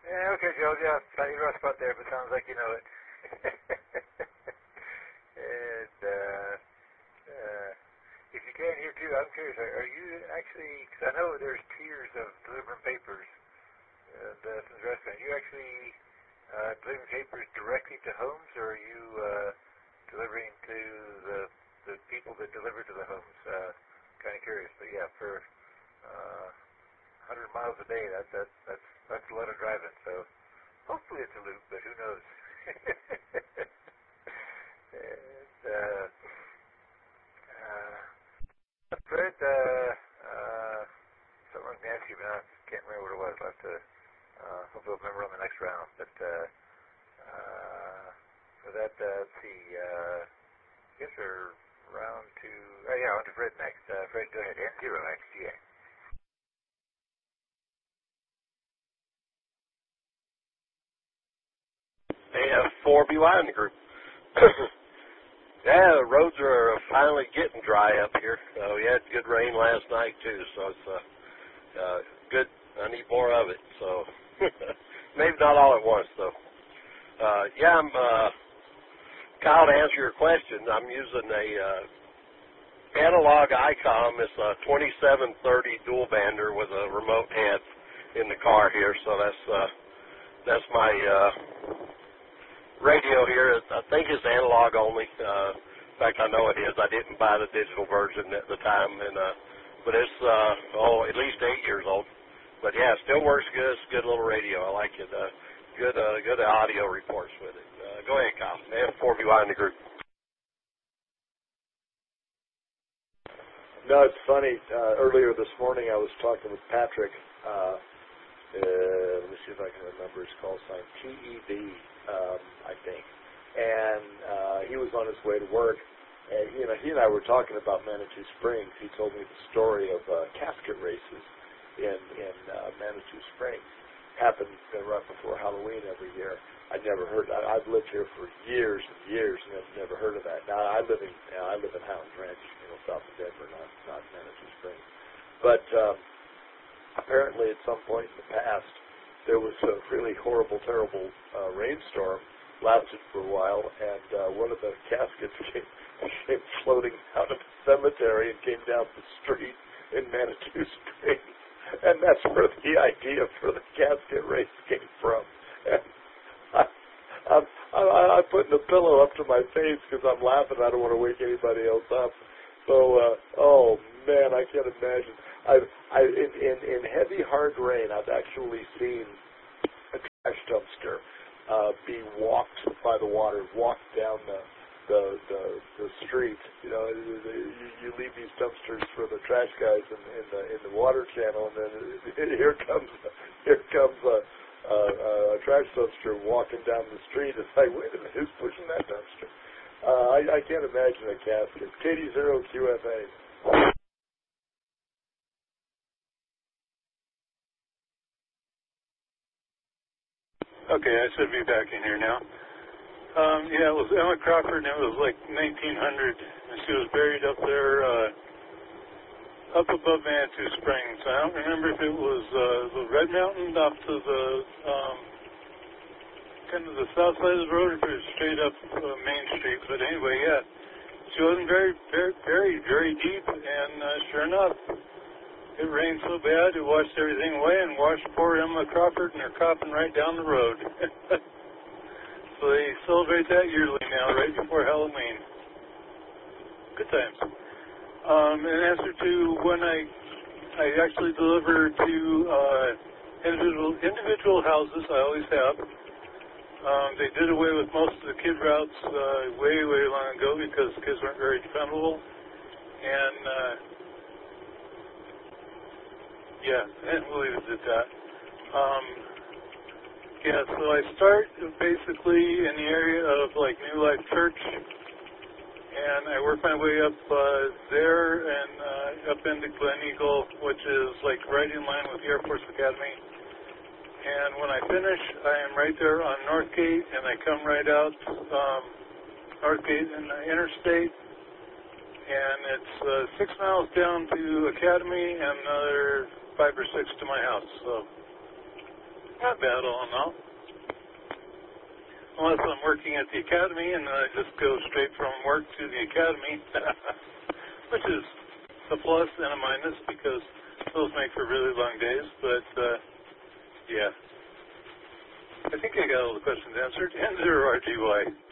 Yeah, okay, Joe. Yeah, got your rough spot there, but sounds like you know it. and if you can hear too, I'm curious. Are you actually? Because I know there's tiers of delivering papers and from the restaurant. Are you actually delivering papers directly to homes, or are you delivering to the people that deliver to the homes? Kind of curious, but yeah, for 100 miles a day, that's a lot of driving. So hopefully it's a loop, but who knows? and, Fred, something I can ask you, but I can't remember what it was. I'll have to hopefully I'll remember on the next round. But for that, let's see. I guess we're round two. Oh yeah, on to Fred next. Fred, go ahead. N0 XGA. AF4BY in the group. Yeah, the roads are finally getting dry up here. We had good rain last night too, so it's good. I need more of it. So maybe not all at once though. Yeah, I'm Kyle. To answer your question, I'm using a analog ICOM. It's a 2730 dual bander with a remote head in the car here. So that's my radio here. I think it's analog only. In fact, I know it is. I didn't buy the digital version at the time, but it's at least 8 years old. But yeah, it still works good. It's a good little radio. I like it. Good audio reports with it. Go ahead, Kyle. F4BY in the group. No, it's funny. Earlier this morning, I was talking with Patrick. Let me see if I can remember his call sign. TED, I think. And he was on his way to work. And he and I were talking about Manitou Springs. He told me the story of casket races in Manitou Springs. Happened right before Halloween every year. I'd never heard. I've lived here for years and years, and I've never heard of that. Now I live in Howland Ranch, south of Denver, not Manitou Springs. But apparently, at some point in the past, there was a really horrible, terrible rainstorm. Lasted for a while, and one of the caskets came floating out of the cemetery and came down the street in Manitou Springs. And that's where the idea for the casket race came from. And I'm putting a pillow up to my face because I'm laughing. I don't want to wake anybody else up. So, oh man, I can't imagine. In heavy, hard rain, I've actually seen a trash dumpster be walked by the water, walked down the street. You leave these dumpsters for the trash guys in the water channel, and then here comes a trash dumpster walking down the street. It's like, wait a minute, who's pushing that dumpster? I can't imagine a casket. KD0QFA. Okay, I should be back in here now. Yeah, it was Emma Crawford, and it was like 1900, and she was buried up there, up above Manitou Springs. I don't remember if it was the Red Mountain off to the kind of the south side of the road, or if it was straight up Main Street. But anyway, yeah, she wasn't very deep, and sure enough, it rained so bad it washed everything away and washed poor Emma Crawford and her coffin right down the road. So they celebrate that yearly now, right before Halloween. Good times. In answer to when I actually deliver to individual houses, I always have. They did away with most of the kid routes way long ago because kids weren't very dependable. And yeah, I didn't believe it did that. Yeah, so I start basically in the area of like New Life Church, and I work my way up there and up into Glen Eagle, which is like right in line with the Air Force Academy. And when I finish, I am right there on Northgate, and I come right out Northgate and the interstate, and it's 6 miles down to Academy and another 5 or 6 to my house. So Not bad all in all. Unless I'm working at the academy and I just go straight from work to the academy, which is a plus and a minus because those make for really long days. But, yeah. I think I got all the questions answered. N0RGY.